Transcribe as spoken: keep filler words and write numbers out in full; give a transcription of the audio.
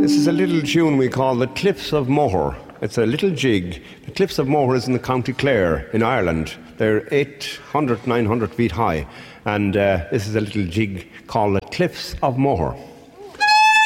This is a little tune we call the Cliffs of Moher. It's a little jig. The Cliffs of Moher is in the County Clare in Ireland. They're eight hundred, nine hundred feet high. And uh, this is a little jig called the Cliffs of Moher.